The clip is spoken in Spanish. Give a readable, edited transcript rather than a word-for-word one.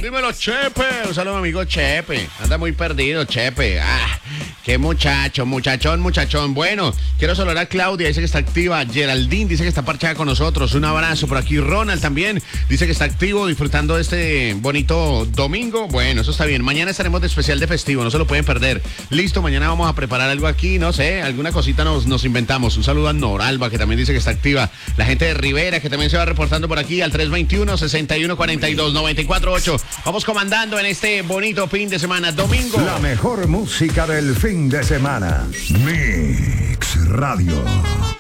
Dímelo, Chepe. Un saludo, amigo Chepe. Anda muy perdido, Chepe. Qué muchacho, muchachón. Bueno, quiero saludar a Claudia, dice que está activa. Geraldine dice que está parchada con nosotros. Un abrazo por aquí. Ronald también dice que está activo, disfrutando este bonito domingo. Bueno, eso está bien. Mañana estaremos de especial de festivo, no se lo pueden perder. Listo, mañana vamos a preparar algo aquí, no sé, alguna cosita nos inventamos. Un saludo a Noralba, que también dice que está activa. La gente de Rivera, que también se va reportando por aquí al 321-6142-948. Vamos comandando en este bonito fin de semana, domingo. La mejor música del fin de semana. Mix Radio.